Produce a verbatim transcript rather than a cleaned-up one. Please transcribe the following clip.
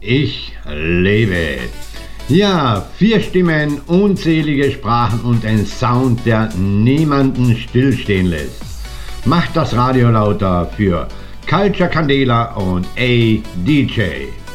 ich lebe. Ja, vier Stimmen, unzählige Sprachen und ein Sound, der niemanden stillstehen lässt. Macht das Radio lauter für Culture Candela und A D J.